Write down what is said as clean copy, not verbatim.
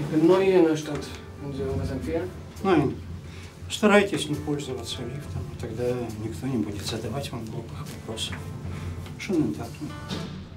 Neu hier in der Stadt. Können Sie irgendwas empfehlen? Nein. Старайтесь не пользоваться лифтом, тогда никто не будет задавать вам глупых вопросов. Schönen Tag.